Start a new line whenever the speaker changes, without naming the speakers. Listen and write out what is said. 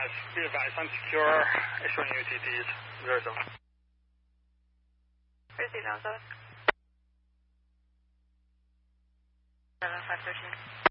be advised, unsecure, issuing UTTs, 07.
Receive down 7. 7513.